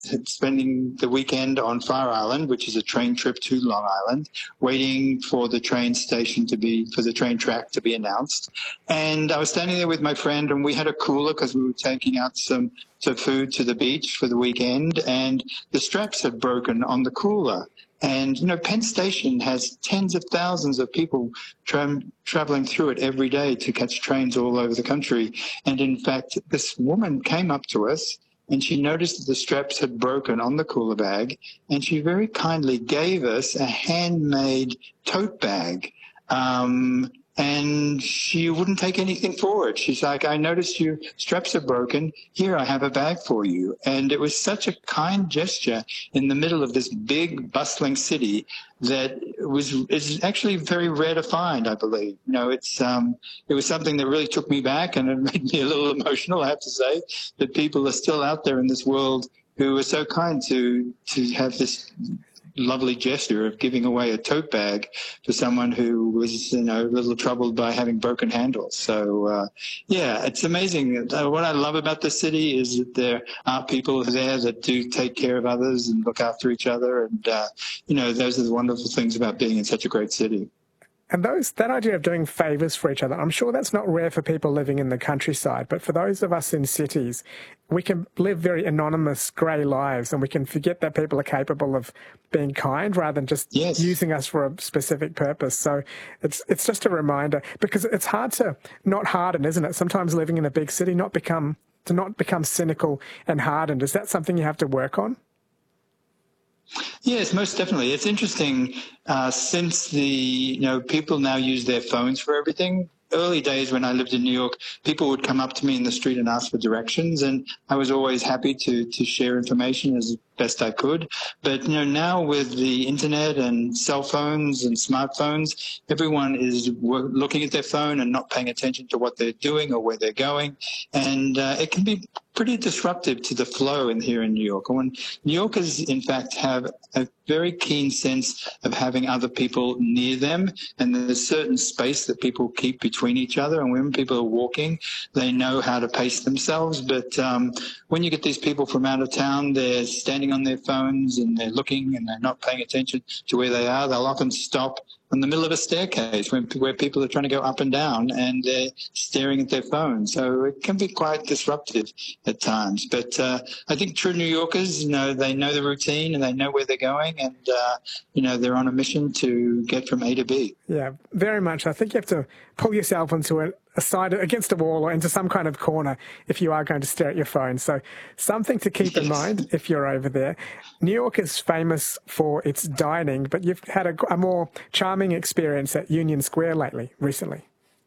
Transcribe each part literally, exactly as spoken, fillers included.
spending the weekend on Fire Island, which is a train trip to Long Island, waiting for the train station to be, for the train track to be announced. And I was standing there with my friend, and we had a cooler because we were taking out some, some food to the beach for the weekend, and the straps had broken on the cooler. And, you know, Penn Station has tens of thousands of people tra- traveling through it every day to catch trains all over the country. And in fact, this woman came up to us and she noticed that the straps had broken on the cooler bag, and she very kindly gave us a handmade tote bag. Um, and she wouldn't take anything for it. She's like, I noticed your straps are broken. Here, I have a bag for you. And it was such a kind gesture in the middle of this big, bustling city that was is actually very rare to find, I believe. You know, it's um, it was something that really took me back, and it made me a little emotional, I have to say, that people are still out there in this world who are so kind to to have this lovely gesture of giving away a tote bag to someone who was, you know, a little troubled by having broken handles. So, uh, yeah, it's amazing. Uh, what I love about the city is that there are people there that do take care of others and look after each other. And, uh, you know, those are the wonderful things about being in such a great city. And those that idea of doing favours for each other, I'm sure that's not rare for people living in the countryside, but for those of us in cities, we can live very anonymous, grey lives, and we can forget that people are capable of being kind rather than just yes. using us for a specific purpose. So it's it's just a reminder, because it's hard to not harden, isn't it? Sometimes living in a big city, not become to not become cynical and hardened. Is that something you have to work on? Yes, most definitely. It's interesting, uh, since the, you know, people now use their phones for everything. Early days when I lived in New York, people would come up to me in the street and ask for directions, and I was always happy to to share information as best I could. But, you know, now with the internet and cell phones and smartphones, everyone is looking at their phone and not paying attention to what they're doing or where they're going. And uh, it can be pretty disruptive to the flow in here in New York. And when New Yorkers, in fact, have a very keen sense of having other people near them, and there's certain space that people keep between each other. And when people are walking, they know how to pace themselves. But um, when you get these people from out of town, they're standing on their phones and they're looking and they're not paying attention to where they are. They'll often stop in the middle of a staircase when, where people are trying to go up and down, and they're staring at their phone. So it can be quite disruptive at times. But uh, I think true New Yorkers, you know, they know the routine and they know where they're going, and, uh, you know, they're on a mission to get from A to B. Yeah, very much. I think you have to pull yourself into a, a side, against a wall or into some kind of corner if you are going to stare at your phone. So something to keep yes. in mind if you're over there. New York is famous for its dining, but you've had a, a more charming experience at Union Square lately, recently.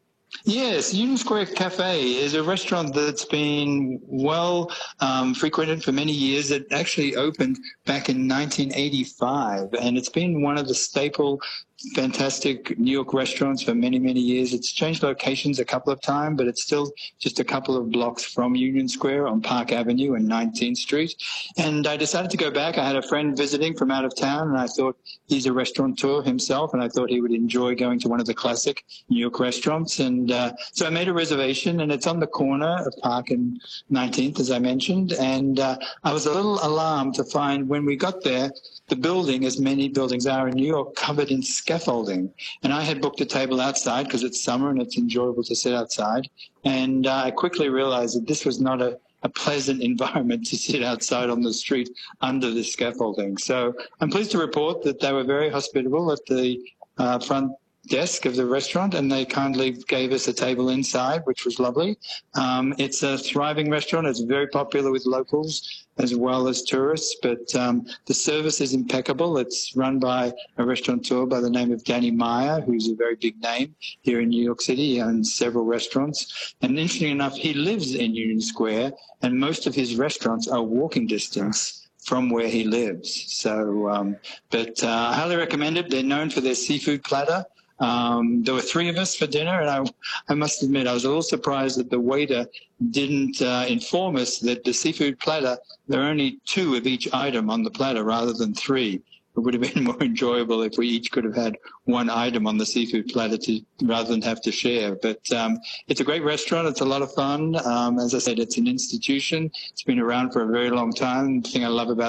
Yes, Union Square Cafe is a restaurant that's been well um, frequented for many years. It actually opened back in nineteen eighty-five, and it's been one of the staple fantastic New York restaurants for many, many years. It's changed locations a couple of times, but it's still just a couple of blocks from Union Square on Park Avenue and nineteenth Street. And I decided to go back. I had a friend visiting from out of town, and I thought he's a restaurateur himself, and I thought he would enjoy going to one of the classic New York restaurants. And uh, so I made a reservation, and it's on the corner of Park and nineteenth, as I mentioned. And uh, I was a little alarmed to find when we got there, the building, as many buildings are in New York, covered in scaffolding. And I had booked a table outside because it's summer and it's enjoyable to sit outside. And uh, I quickly realized that this was not a, a pleasant environment to sit outside on the street under the scaffolding. So I'm pleased to report that they were very hospitable at the uh, front desk of the restaurant, and they kindly gave us a table inside, which was lovely. Um, it's a thriving restaurant. It's very popular with locals as well as tourists, but um, the service is impeccable. It's run by a restaurateur by the name of Danny Meyer, who's a very big name here in New York City. He owns several restaurants. And interestingly enough, he lives in Union Square, and most of his restaurants are walking distance from where he lives. So, um, but uh, I highly recommend it. They're known for their seafood platter. Um, there were three of us for dinner, and I, I must admit I was a little surprised that the waiter didn't uh, inform us that the seafood platter, there are only two of each item on the platter rather than three. It would have been more enjoyable if we each could have had one item on the seafood platter to, rather than have to share. But um, it's a great restaurant. It's a lot of fun. Um, as I said, it's an institution. It's been around for a very long time. The thing I love about